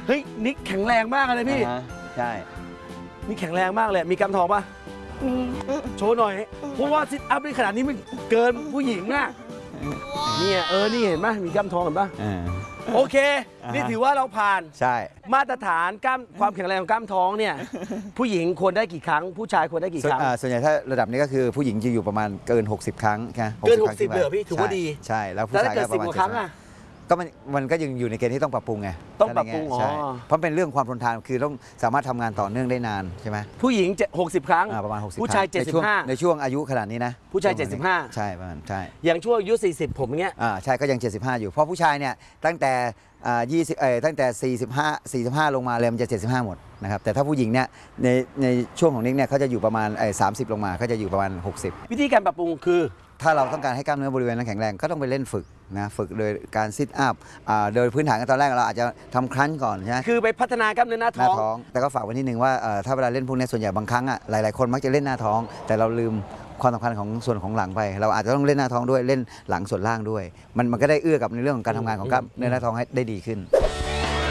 เฮ้ยนิกแข็งแรงมากเลยพี่ใช่นี่แข็งแรงมากเลยมีกำทองปะมีโชว์หน่อยเพราะว่าซิทอัพในขนาดนี้มันเกินผู้หญิงอะเนี่ยนี่เห็นไหมมีกล้ามท้องเห็นปะโอเคนี่ถือว่าเราผ่านใช่มาตรฐานกล้ามความแข็งแรงของกล้ามท้องเนี่ยผู้หญิงควรได้กี่ครั้งผู้ชายควรได้กี่ครั้งส่วนใหญ่ถ้าระดับนี้ก็คือผู้หญิงจะอยู่ประมาณเกิน60 ครั้งใช่เกิน60เหรอพี่ถือว่าดีใช่แล้วผู้ชายก็ประมาณ 10 ครั้งอะก็มันก็ยังอยู่ในเกณฑ์ที่ต้องปรับปรุงไงต้องปรับปรุงใช่เพราะเป็นเรื่องความทนทานคือต้องสามารถทำงานต่อเนื่องได้นานใช่ไหมผู้หญิง60 ครั้งประมาณ60 ผู้ชาย75 ในช่วงอายุขนาดนี้นะผู้ชาย75 ใช่ประมาณใช่อย่างช่วงอายุ40ผมเงี้ยใช่ก็ยัง75อยู่เพราะผู้ชายเนี่ยตั้งแต่ตั้งแต่45ลงมาเลยมันจะ75หมดนะครับแต่ถ้าผู้หญิงเนี่ยในช่วงของนี้เนี่ยเขาจะอยู่ประมาณ30ลงมาเขาจะอยู่ประมาณ60 วิธีการปรับปรุงคือถ้าเราต้องการให้กล้ามเนื้อบริเวณนั้นแข็งแรงก็ต้องไปเล่นฝึกนะฝึกโดยการซิทอัพโดยพื้นฐานกันตอนแรกเราอาจจะทำครั้นก่อนใช่ไหมคือไปพัฒนากล้ามเนื้อหน้าท้องแต่ก็ฝากไว้นิดนึงว่าถ้าเวลาเล่นพวกนี้ส่วนใหญ่บางครั้งหลายๆคนมักจะเล่นหน้าท้องแต่เราลืมความสำคัญของส่วนของหลังไปเราอาจจะต้องเล่นหน้าท้องด้วยเล่นหลังส่วนล่างด้วยมันก็ได้เอื้อกับในเรื่องของการทำงานของกล้ามเนื้อหน้าท้องให้ได้ดีขึ้น